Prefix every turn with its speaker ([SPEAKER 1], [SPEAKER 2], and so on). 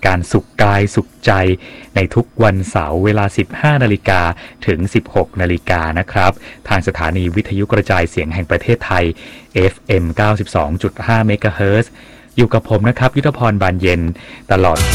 [SPEAKER 1] การสุขกายสุขใจในทุกวันเสาร์เวลา 15 นาฬิกาถึง 16 นาฬิกานะครับทางสถานีวิทยุกระจายเสียงแห่งประเทศไทย FM 92.5 เมกะเฮิรตซ์อยู่กับผมนะครับยุทธพรบานเย็นตลอด